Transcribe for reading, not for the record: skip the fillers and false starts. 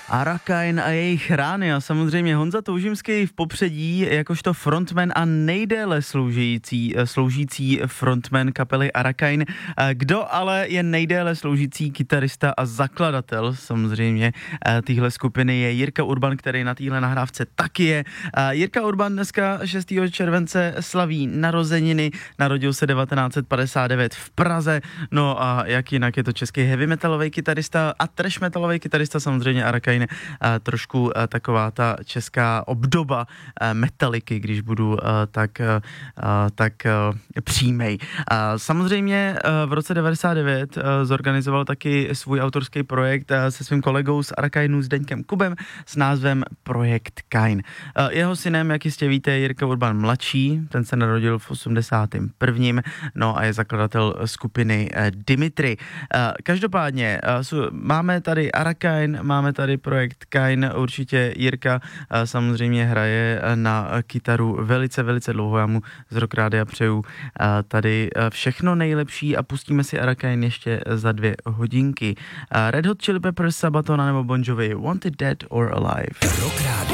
Arakain a jejich rány a samozřejmě Honza Toužimský v popředí jakožto frontman a nejdéle sloužící frontman kapely Arakain. Kdo ale je nejdéle sloužící kytarista a zakladatel samozřejmě téhle skupiny je Jirka Urban, který na téhle nahrávce taky je. Jirka Urban dneska 6. července slaví narozeniny, narodil se 1959 v Praze, no a jak jinak je to český heavy metalový kytarista a trash metalový kytarista, samozřejmě Arakain, trošku taková ta česká obdoba Metalliky, když budu tak přímej. Samozřejmě v roce 99 zorganizoval taky svůj autorský projekt se svým kolegou z Arakainu s Deňkem Kubem s názvem Projekt Kain. Jeho synem, jak jistě víte, je Jirka Urban mladší, ten se narodil v 81. No a je zakladatel skupiny Dimitri. Každopádně máme tady Arakain, máme tady Projekt Kain, určitě Jirka samozřejmě hraje na kytaru velice, velice dlouho, já mu z Rock Rádia přeju tady všechno nejlepší a pustíme si Arakain ještě za 2 hodinky. Red Hot Chili Peppers, Sabaton nebo Bon Jovi, Wanted Dead or Alive.